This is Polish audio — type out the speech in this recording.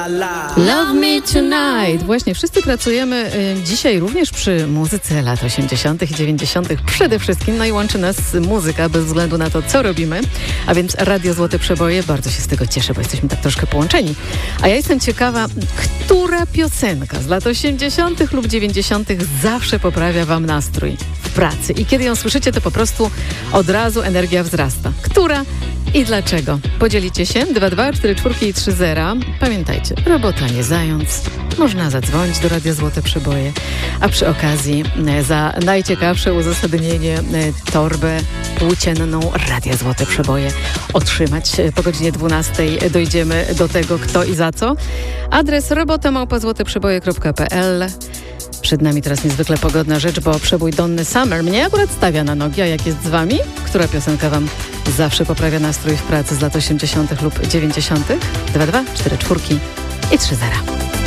Love Me Tonight. Właśnie wszyscy pracujemy dzisiaj również przy muzyce lat 80. i 90. przede wszystkim. No i łączy nas muzyka bez względu na to, co robimy. A więc Radio Złote Przeboje. Bardzo się z tego cieszę, bo jesteśmy tak troszkę połączeni. A ja jestem ciekawa, która piosenka z lat 80. lub 90. zawsze poprawia wam nastrój w pracy. I kiedy ją słyszycie, to po prostu od razu energia wzrasta. Która i dlaczego? Podzielicie się 22 44 i 30. Pamiętajcie, robota nie zając. Można zadzwonić do Radia Złote Przeboje, a przy okazji za najciekawsze uzasadnienie torbę płócienną Radia Złote Przeboje otrzymać. Po godzinie 12 dojdziemy do tego, kto i za co. Adres robota@złoteprzeboje.pl. Przed nami teraz niezwykle pogodna rzecz, bo przebój Donny Summer mnie akurat stawia na nogi, a jak jest z wami? Która piosenka wam zawsze poprawia nastrój w pracy z lat 80. lub 90.? 22 44 i 30.